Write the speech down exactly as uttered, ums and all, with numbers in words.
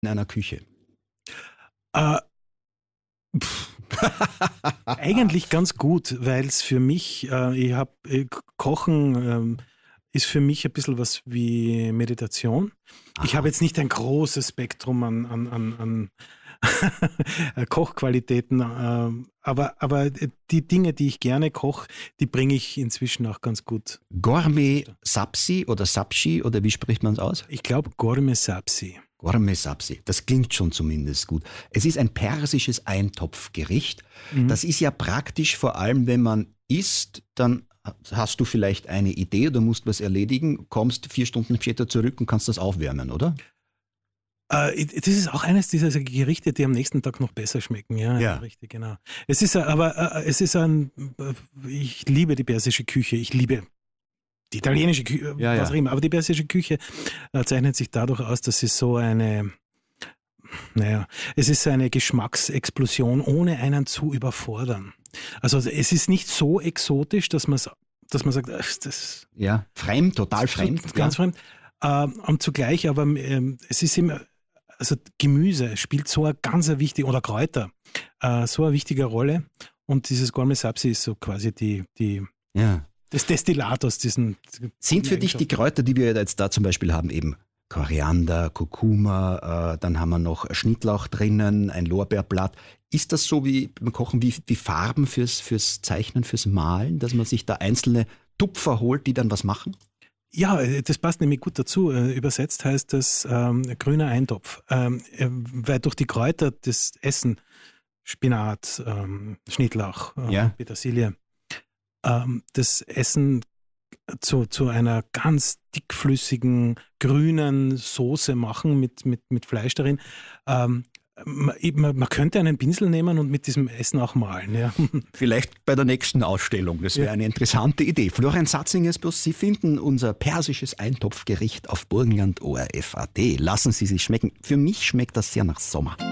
in einer Küche? Äh, Eigentlich ganz gut, weil es für mich, äh, ich habe Kochen ähm, ist für mich ein bisschen was wie Meditation. Aha. Ich habe jetzt nicht ein großes Spektrum an, an, an, an Kochqualitäten, äh, aber, aber die Dinge, die ich gerne koche, die bringe ich inzwischen auch ganz gut. Gourmet Sapsi oder Sapshi oder wie spricht man es aus? Ich glaube Gourmet Sapsi. Gourmet Sapsi, das klingt schon zumindest gut. Es ist ein persisches Eintopfgericht. Mhm. Das ist ja praktisch, vor allem wenn man isst, dann hast du vielleicht eine Idee oder musst was erledigen, kommst vier Stunden später zurück und kannst das aufwärmen, oder? Äh, das ist auch eines dieser Gerichte, die am nächsten Tag noch besser schmecken. Ja, Ja. richtig, genau. Es ist aber, äh, es ist ein, ich liebe die persische Küche, ich liebe die italienische Küche, Ja, was ja. auch immer, aber die persische Küche äh, zeichnet sich dadurch aus, dass sie so eine, naja, es ist eine Geschmacksexplosion, ohne einen zu überfordern. Also es ist nicht so exotisch, dass man dass man sagt, ach, das Ja, fremd, total ist fremd. ganz ja. fremd. Äh, und zugleich, aber ähm, es ist immer, also Gemüse spielt so eine ganz eine wichtige, oder Kräuter, äh, so eine wichtige Rolle. Und dieses Gourmet Sapsi ist so quasi die, die Ja. das Destillat aus diesen. Sind für dich die Kräuter, die wir jetzt da zum Beispiel haben, eben Koriander, Kurkuma, äh, dann haben wir noch Schnittlauch drinnen, ein Lorbeerblatt. Ist das so wie beim Kochen, wie, wie Farben fürs, fürs Zeichnen, fürs Malen, dass man sich da einzelne Tupfer holt, die dann was machen? Ja, das passt nämlich gut dazu. Äh, Übersetzt heißt das ähm, grüner Eintopf, ähm, äh, weil durch die Kräuter das Essen, Spinat, ähm, Schnittlauch, äh, Ja. Petersilie, ähm, das Essen zu, zu einer ganz dickflüssigen grünen Soße machen mit, mit, mit Fleisch darin. Ähm, man, man, man könnte einen Pinsel nehmen und mit diesem Essen auch malen. Ja. Vielleicht bei der nächsten Ausstellung. Das wäre Ja. eine interessante Idee. Florian Satzingesbus, Sie finden unser persisches Eintopfgericht auf burgenland punkt o r f punkt a t. Lassen Sie sich schmecken. Für mich schmeckt das sehr nach Sommer.